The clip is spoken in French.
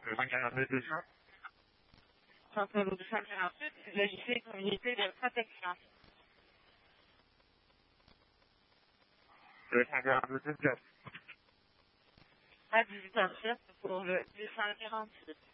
248. Centre 248, logiciel communauté de protection. 248. À 18h07 pour le 248.